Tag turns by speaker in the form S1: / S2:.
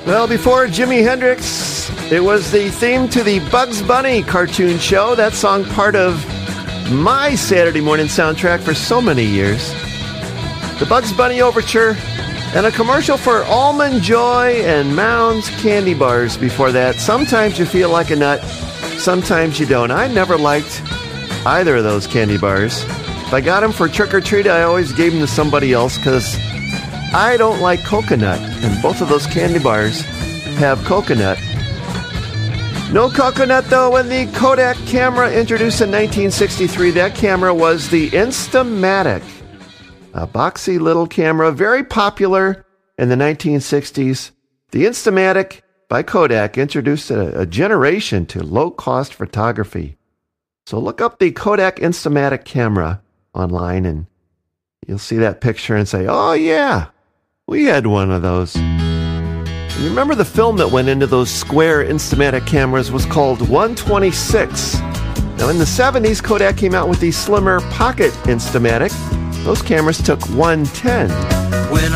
S1: Well, before Jimi Hendrix, it was the theme to the Bugs Bunny cartoon show. That song part of my Saturday morning soundtrack for so many years. The Bugs Bunny Overture and a commercial for Almond Joy and Mounds candy bars before that. Sometimes you feel like a nut, sometimes you don't. I never liked either of those candy bars. If I got them for trick-or-treat, I always gave them to somebody else because I don't like coconut, and both of those candy bars have coconut. No coconut, though, when the Kodak camera introduced in 1963. That camera was the Instamatic, a boxy little camera, very popular in the 1960s. The Instamatic by Kodak introduced a generation to low-cost photography. So look up the Kodak Instamatic camera online, and you'll see that picture and say, oh, yeah. We had one of those. You remember the film that went into those square Instamatic cameras was called 126. Now in the 70s, Kodak came out with the slimmer pocket Instamatic. Those cameras took 110.
S2: When